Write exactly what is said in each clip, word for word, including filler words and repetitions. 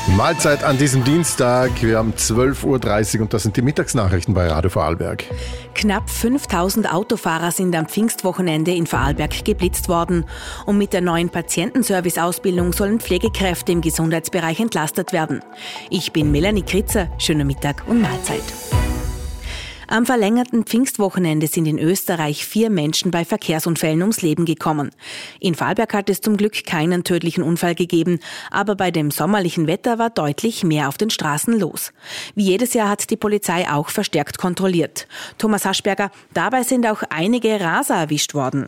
Mahlzeit an diesem Dienstag. Wir haben zwölf Uhr dreißig und das sind die Mittagsnachrichten bei Radio Vorarlberg. Knapp fünftausend Autofahrer sind am Pfingstwochenende in Vorarlberg geblitzt worden. Und mit der neuen Patientenservice-Ausbildung sollen Pflegekräfte im Gesundheitsbereich entlastet werden. Ich bin Melanie Kritzer. Schönen Mittag und Mahlzeit. Am verlängerten Pfingstwochenende sind in Österreich vier Menschen bei Verkehrsunfällen ums Leben gekommen. In Vorarlberg hat es zum Glück keinen tödlichen Unfall gegeben, aber bei dem sommerlichen Wetter war deutlich mehr auf den Straßen los. Wie jedes Jahr hat die Polizei auch verstärkt kontrolliert. Thomas Haschberger, dabei sind auch einige Raser erwischt worden.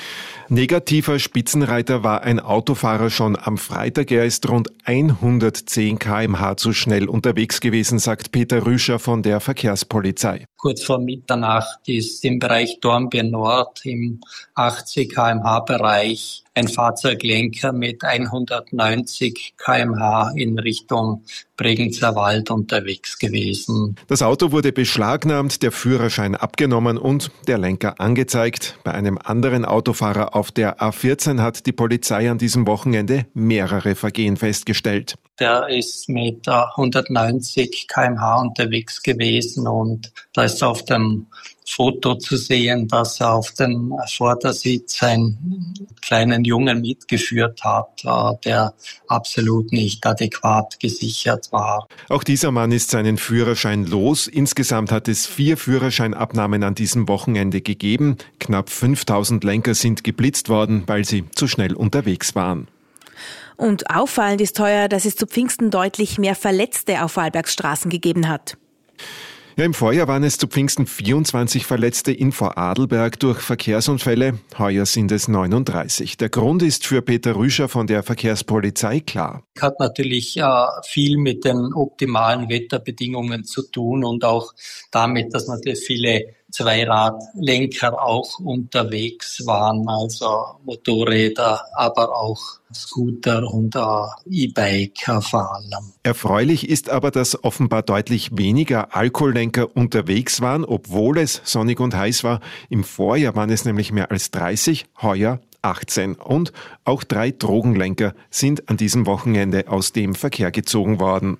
Negativer Spitzenreiter war ein Autofahrer schon am Freitag. Er ist rund hundertzehn Kilometer pro Stunde zu schnell unterwegs gewesen, sagt Peter Rüscher von der Verkehrspolizei. Kurz vor Mitternacht ist im Bereich Dornbirn Nord im achtzig Kilometer pro Stunde Bereich ein Fahrzeuglenker mit hundertneunzig Kilometer pro Stunde in Richtung Bregenzer Wald unterwegs gewesen. Das Auto wurde beschlagnahmt, der Führerschein abgenommen und der Lenker angezeigt. Bei einem anderen Autofahrer auf der A vierzehn hat die Polizei an diesem Wochenende mehrere Vergehen festgestellt. Der ist mit hundertneunzig Kilometer pro Stunde unterwegs gewesen und da ist auf dem Foto zu sehen, dass er auf dem Vordersitz einen kleinen Jungen mitgeführt hat, der absolut nicht adäquat gesichert war. Auch dieser Mann ist seinen Führerschein los. Insgesamt hat es vier Führerscheinabnahmen an diesem Wochenende gegeben. Knapp fünftausend Lenker sind geblitzt worden, weil sie zu schnell unterwegs waren. Und auffallend ist heuer, dass es zu Pfingsten deutlich mehr Verletzte auf Vorarlbergs Straßen gegeben hat. Ja, im Vorjahr waren es zu Pfingsten vierundzwanzig Verletzte in Vorarlberg durch Verkehrsunfälle. Heuer sind es neununddreißig. Der Grund ist für Peter Rüscher von der Verkehrspolizei klar. Hat natürlich äh, viel mit den optimalen Wetterbedingungen zu tun und auch damit, dass natürlich viele Zweiradlenker auch unterwegs waren, also Motorräder, aber auch Scooter und äh, E-Bike äh, vor allem. Erfreulich ist aber, dass offenbar deutlich weniger Alkohollenker unterwegs waren, obwohl es sonnig und heiß war. Im Vorjahr waren es nämlich mehr als dreißig, heuer achtzehn. Und auch drei Drogenlenker sind an diesem Wochenende aus dem Verkehr gezogen worden.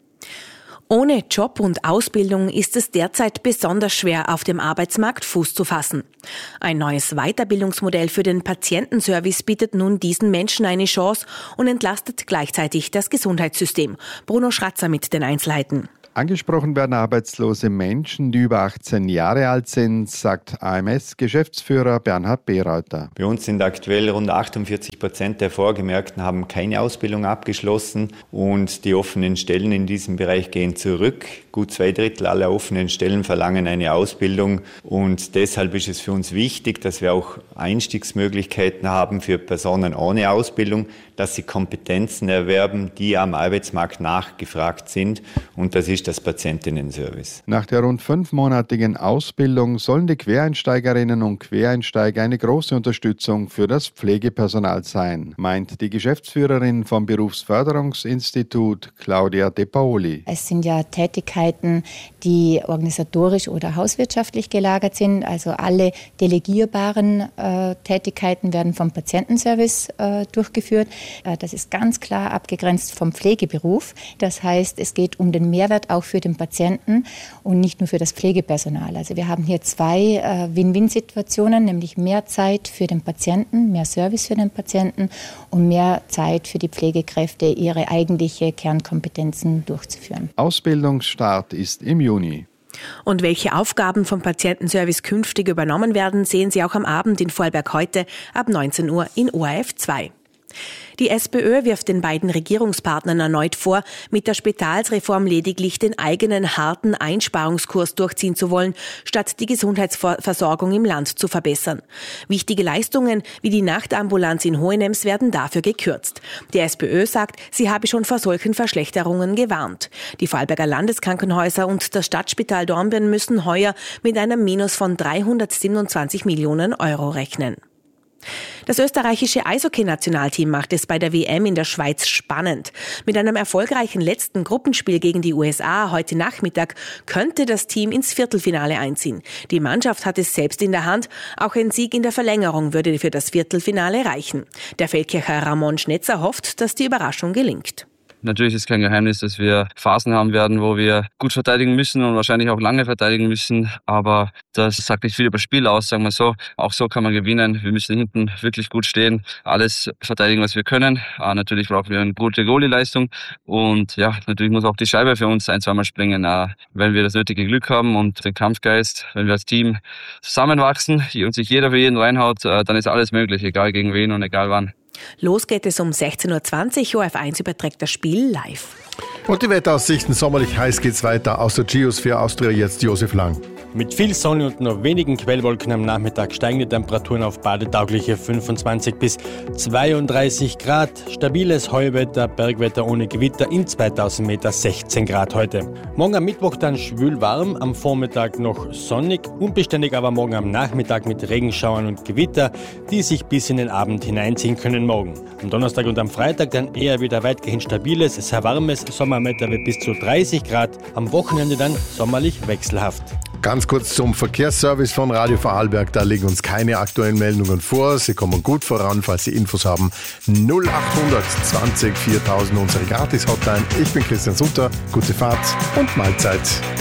Ohne Job und Ausbildung ist es derzeit besonders schwer, auf dem Arbeitsmarkt Fuß zu fassen. Ein neues Weiterbildungsmodell für den Patientenservice bietet nun diesen Menschen eine Chance und entlastet gleichzeitig das Gesundheitssystem. Bruno Schratzer mit den Einzelheiten. Angesprochen werden arbeitslose Menschen, die über achtzehn Jahre alt sind, sagt A M S-Geschäftsführer Bernhard Bereuter. Bei uns sind aktuell rund achtundvierzig Prozent der Vorgemerkten haben keine Ausbildung abgeschlossen und die offenen Stellen in diesem Bereich gehen zurück. Gut zwei Drittel aller offenen Stellen verlangen eine Ausbildung und deshalb ist es für uns wichtig, dass wir auch Einstiegsmöglichkeiten haben für Personen ohne Ausbildung, dass sie Kompetenzen erwerben, die am Arbeitsmarkt nachgefragt sind und das ist das Patientinnen-Service. Nach der rund fünfmonatigen Ausbildung sollen die Quereinsteigerinnen und Quereinsteiger eine große Unterstützung für das Pflegepersonal sein, meint die Geschäftsführerin vom Berufsförderungsinstitut Claudia De Paoli. Es sind ja Tätigkeiten, die organisatorisch oder hauswirtschaftlich gelagert sind. Also alle delegierbaren äh, Tätigkeiten werden vom Patientenservice äh, durchgeführt. Äh, das ist ganz klar abgegrenzt vom Pflegeberuf. Das heißt, es geht um den Mehrwert auch für den Patienten und nicht nur für das Pflegepersonal. Also wir haben hier zwei äh, Win-Win-Situationen, nämlich mehr Zeit für den Patienten, mehr Service für den Patienten und mehr Zeit für die Pflegekräfte, ihre eigentliche Kernkompetenzen durchzuführen. Ausbildungsstart ist im Juni. Und welche Aufgaben vom Patientenservice künftig übernommen werden, sehen Sie auch am Abend in Vorarlberg heute ab neunzehn Uhr in O R F zwei. Die SPÖ wirft den beiden Regierungspartnern erneut vor, mit der Spitalsreform lediglich den eigenen harten Einsparungskurs durchziehen zu wollen, statt die Gesundheitsversorgung im Land zu verbessern. Wichtige Leistungen wie die Nachtambulanz in Hohenems werden dafür gekürzt. Die SPÖ sagt, sie habe schon vor solchen Verschlechterungen gewarnt. Die Vorarlberger Landeskrankenhäuser und das Stadtspital Dornbirn müssen heuer mit einem Minus von dreihundertsiebenundzwanzig Millionen Euro rechnen. Das österreichische Eishockey-Nationalteam macht es bei der W M in der Schweiz spannend. Mit einem erfolgreichen letzten Gruppenspiel gegen die U S A heute Nachmittag könnte das Team ins Viertelfinale einziehen. Die Mannschaft hat es selbst in der Hand. Auch ein Sieg in der Verlängerung würde für das Viertelfinale reichen. Der Feldkircher Ramon Schnetzer hofft, dass die Überraschung gelingt. Natürlich ist kein Geheimnis, dass wir Phasen haben werden, wo wir gut verteidigen müssen und wahrscheinlich auch lange verteidigen müssen. Aber das sagt nicht viel über das Spiel aus, sagen wir so. Auch so kann man gewinnen. Wir müssen hinten wirklich gut stehen, alles verteidigen, was wir können. Ah, natürlich brauchen wir eine gute Goalie-Leistung. Und ja, natürlich muss auch die Scheibe für uns ein, zweimal springen. Ah, wenn wir das nötige Glück haben und den Kampfgeist, wenn wir als Team zusammenwachsen und sich jeder für jeden reinhaut, dann ist alles möglich, egal gegen wen und egal wann. Los geht es um sechzehn Uhr zwanzig. O R F eins überträgt das Spiel live. Und die Wetteraussichten, sommerlich heiß geht's weiter. Aus der Geosphere Austria jetzt Josef Lang. Mit viel Sonne und nur wenigen Quellwolken am Nachmittag steigen die Temperaturen auf badetaugliche fünfundzwanzig bis zweiunddreißig Grad. Stabiles Heuwetter, Bergwetter ohne Gewitter in zweitausend Meter, sechzehn Grad heute. Morgen am Mittwoch dann schwül warm, am Vormittag noch sonnig, unbeständig aber morgen am Nachmittag mit Regenschauern und Gewitter, die sich bis in den Abend hineinziehen können morgen. Am Donnerstag und am Freitag dann eher wieder weitgehend stabiles, sehr warmes Sommerwetter mit bis zu dreißig Grad. Am Wochenende dann sommerlich wechselhaft. Ganz kurz zum Verkehrsservice von Radio Vorarlberg. Da liegen uns keine aktuellen Meldungen vor. Sie kommen gut voran, falls Sie Infos haben. null achthundert zwanzig viertausend, unsere Gratis-Hotline. Ich bin Christian Sutter. Gute Fahrt und Mahlzeit.